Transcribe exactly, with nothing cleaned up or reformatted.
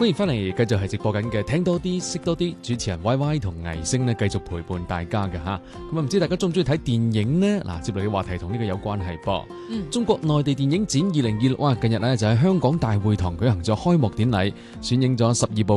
歡迎翻嚟，繼續係直播緊嘅聽多啲識多啲，主持人 Y Y 同藝星呢繼續陪伴大家嘅吓。咁啊唔知大家中唔中意睇電影呢？嗱，接嚟嘅話題同呢個有關係噃。嗯，中國內地電影展二零二六啊，近日呢就喺香港大會堂舉行咗開幕典禮，選映咗十二部